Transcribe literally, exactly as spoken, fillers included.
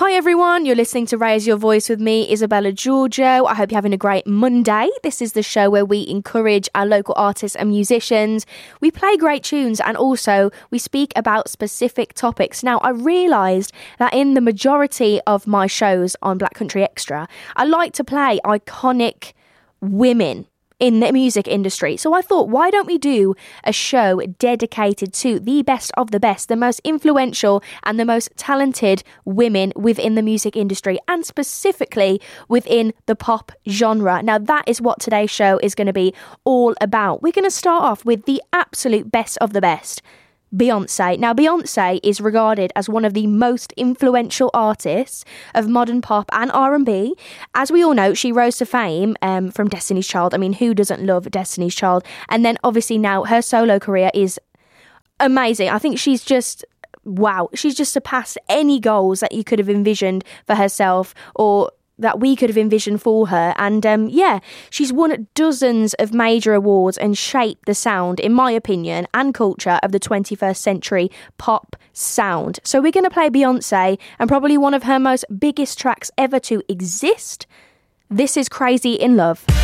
Hi everyone, you're listening to Raise Your Voice with me, Isabella Giorgio. I hope you're having a great Monday. This is the show where we encourage our local artists and musicians. We play great tunes and also we speak about specific topics. Now, I realised that in the majority of my shows on Black Country Extra, I like to play iconic women in the music industry. So I thought, why don't we do a show dedicated to the best of the best, the most influential and the most talented women within the music industry, and specifically within the pop genre. Now, that is what today's show is going to be all about. We're going to start off with the absolute best of the best, Beyonce. Now, Beyonce is regarded as one of the most influential artists of modern pop and R and B. As we all know, she rose to fame um, from Destiny's Child. I mean, who doesn't love Destiny's Child? And then obviously now her solo career is amazing. I think she's just, wow, she's just surpassed any goals that you could have envisioned for herself or that we could have envisioned for her. And um, yeah, she's won dozens of major awards and shaped the sound, in my opinion, and culture of the twenty-first century pop sound. So we're going to play Beyonce and probably one of her most biggest tracks ever to exist. This is Crazy in Love.